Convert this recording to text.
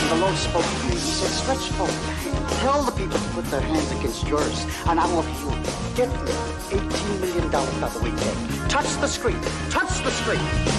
the Lord spoke to me. He said, stretch forth your hand. Tell the people to put their hands against yours, and I will heal you. Get me $18 million by the weekend. Touch the screen. Touch the screen.